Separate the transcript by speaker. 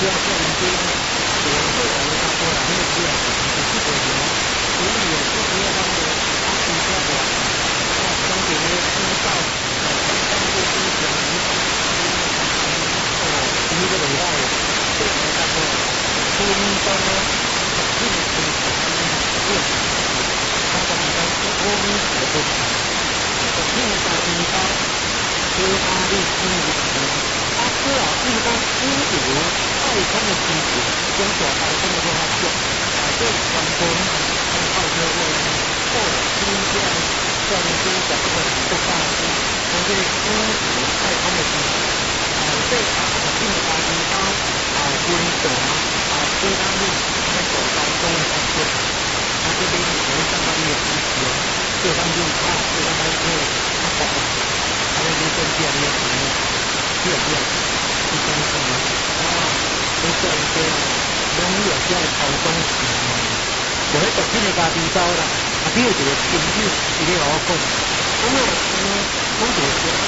Speaker 1: 要叫人家我后来的他说了，没有必要，我记得有，所以有不需要当的他比较的，那相对的知道，当做是讲一种，第一个礼拜，这个叫做初一中呢，进行变，他的比较是多米的不同，另一个地方，其他的经历。他说啊，一般孤独太空的基础，跟所太空的话就对传播跟靠车位或者新疆这样子讲的不大是，从这个孤独太空的基础，对定大地方温度其他的那个高中的感觉，他这边有相当的需求，这方面这方面是他保，他那边更加的要第二个，第三个都叫一个农业叫头东西，就喺读这个家己走啦，比如一个朋友，伊咧我讲，咁我讲到